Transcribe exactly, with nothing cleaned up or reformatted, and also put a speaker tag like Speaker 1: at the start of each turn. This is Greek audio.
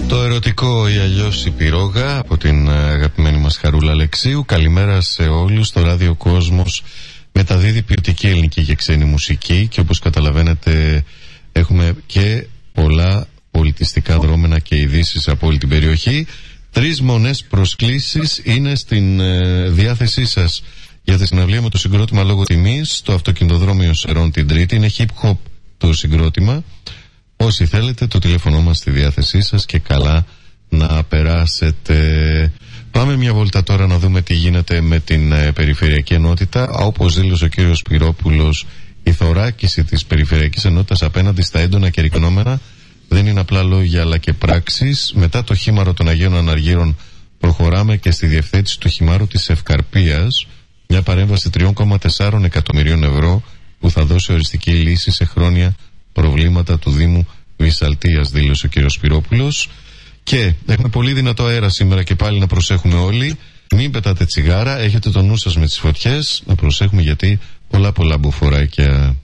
Speaker 1: Το ερωτικό ή αλλιώς η πυρόγα από την αγαπημένη μας Χαρούλα Αλεξίου. Καλημέρα σε όλους. Το Ράδιο Κόσμος μεταδίδει ποιοτική ελληνική και ξένη μουσική και όπως καταλαβαίνετε έχουμε και πολλά πολιτιστικά δρόμενα και ειδήσεις από όλη την περιοχή. Τρεις μονές προσκλήσεις είναι στην ε, διάθεσή σας για τη συναυλία με το συγκρότημα Λόγω Τιμής στο αυτοκινητοδρόμιο Σερών την Τρίτη. Είναι hip hop το συγκρότημα. Όσοι θέλετε, το τηλέφωνο μας στη διάθεσή σας και καλά να περάσετε. Πάμε μια βόλτα τώρα να δούμε τι γίνεται με την ε, περιφερειακή ενότητα. Όπως δήλωσε ο κύριος Σπυρόπουλος, η θωράκιση της περιφερειακής ενότητας απέναντι στα έντονα καιρικνόμενα δεν είναι απλά λόγια αλλά και πράξεις. Μετά το χήμαρο των Αγίων Αναργύρων προχωράμε και στη διευθέτηση του χυμάρου της Ευκαρπίας, μια παρέμβαση τρία κόμμα τέσσερα εκατομμυρίων ευρώ που θα δώσει οριστική λύση σε χρόνια προβλήματα του Δήμου Βυσσαλτίας, δήλωσε ο κ. Σπυρόπουλος. Και έχουμε πολύ δυνατό αέρα σήμερα και πάλι να προσέχουμε όλοι. Μην πετάτε τσιγάρα, έχετε το νου σας με τις φωτιές, να προσέχουμε γιατί πολλά πολλά μποφοράκια.